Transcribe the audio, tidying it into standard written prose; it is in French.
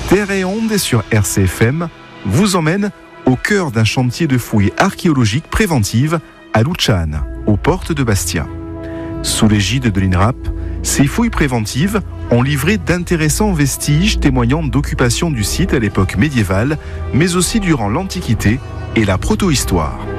Terre et Ondes sur RCFM vous emmène au cœur d'un chantier de fouilles archéologiques préventives à Luciane, aux portes de Bastia. Sous l'égide de l'INRAP, ces fouilles préventives ont livré d'intéressants vestiges témoignant d'occupation du site à l'époque médiévale, mais aussi durant l'Antiquité et la protohistoire.